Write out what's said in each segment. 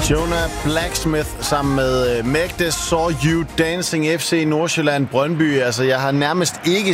Jonah Blacksmith sammen med Magda Saw You Dancing FC Nordsjælland Brøndby. Altså, jeg har nærmest ikke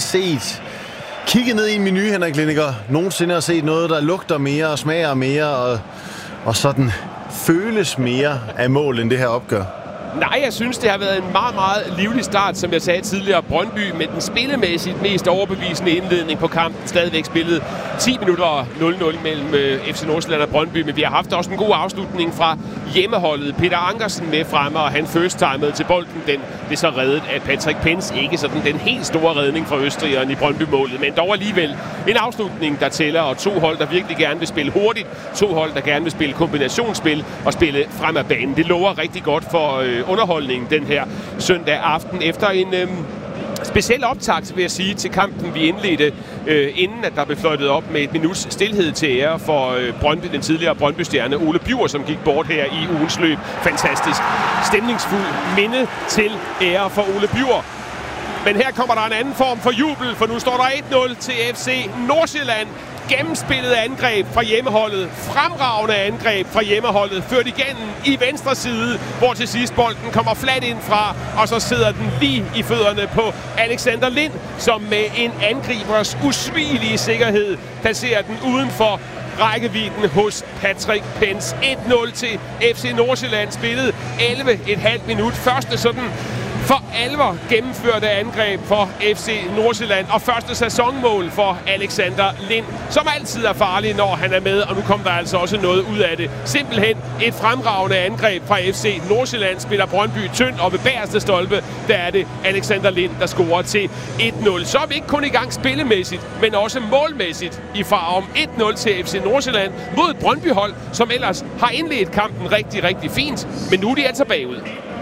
kigget ned i en menu, Henrik Lindiger, nogensinde har set noget, der lugter mere og smager mere og sådan føles mere af mål, end det her opgør. Nej, jeg synes, det har været en meget, meget livlig start, som jeg sagde tidligere. Brøndby med den spillemæssigt mest overbevisende indledning på kampen. Stadigvæk spillet 10 minutter 0-0 mellem FC Nordsjælland og Brøndby, men vi har haft også en god afslutning fra hjemmeholdet. Peter Ankersen med fremme, og han first-timede til bolden. Den blev så reddet af Patrick Pence. Ikke sådan den helt store redning fra østrigeren i Brøndby-målet, men dog alligevel en afslutning, der tæller, og to hold, der virkelig gerne vil spille hurtigt. To hold, der gerne vil spille kombinationsspil og spille frem af banen. Det lover rigtig godt for underholdningen den her søndag aften. Efter en speciel optakt, vil jeg sige, til kampen, vi indledte, inden at der blev fløjtet op med et minuts stilhed til ære for Brøndby, den tidligere Brøndby-stjerne Ole Bjur, som gik bort her i ugens løb. Fantastisk, stemningsfuld minde til ære for Ole Bjur. Men her kommer der en anden form for jubel, for nu står der 1-0 til FC Nordsjælland. Gennemspillet angreb fra hjemmeholdet, fremragende angreb fra hjemmeholdet, ført igennem i venstre side, hvor til sidst bolden kommer fladt ind fra, og så sidder den lige i fødderne på Alexander Lind, som med en angribers usvigelige sikkerhed placerer den uden for rækkevidden hos Patrick Pence. 1-0 til FC Nordsjælland, spillet 11,5 minut. Første sådan for alvor gennemførte angreb for FC Nordsjælland, og første sæsonmål for Alexander Lind, som altid er farlig, når han er med, og nu kom der altså også noget ud af det. Simpelthen et fremragende angreb fra FC Nordsjælland, spiller Brøndby tynd, og ved bagerste stolpe, der er det Alexander Lind, der scorer til 1-0. Så er vi ikke kun i gang spillemæssigt, men også målmæssigt i farven. 1-0 til FC Nordsjælland mod et Brøndby-hold, som ellers har indledt kampen rigtig, rigtig fint, men nu er de altså bagud.